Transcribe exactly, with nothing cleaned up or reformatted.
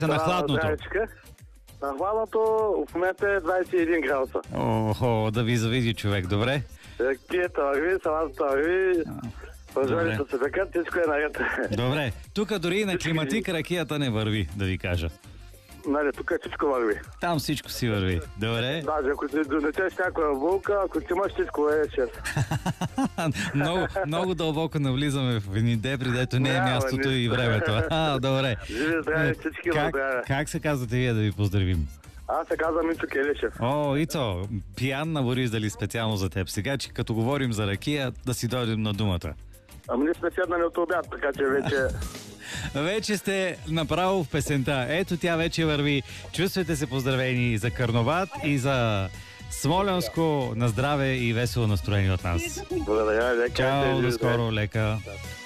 На хладното. На хладното в момента е двадесет и един градуса. Охо, да ви завиди човек, добре? Ракията върви, салатата върви, пържолите се пекат, всичко е наред. Добре, тук дори на климатик ракията не върви, да ви кажа. Нали, тук всичко върви. Там всичко си върви. Добре. Даже ако си донесеш някоя булка, ако си имаш всичко е шест. много, много дълбоко навлизаме в едни дебри, дето не е Няма, мястото не. и времето. А, добре. Живи, здраве, всички Как, здраве. как се казвате вие да ви поздравим? Аз се казвам Ицо Келешев. О, Ицо, пиян на Борис дали специално за теб. Сега, че като говорим за ракия, да си дойдем на думата. Ами ние сме седнали от обяд, така че вече... Вече сте направо в песента. Ето тя вече върви. Чувствайте се поздравени за Карнобат и за Смолянско. На здраве и весело настроение от нас. Благодаря, лека. Чао, до скоро, лека.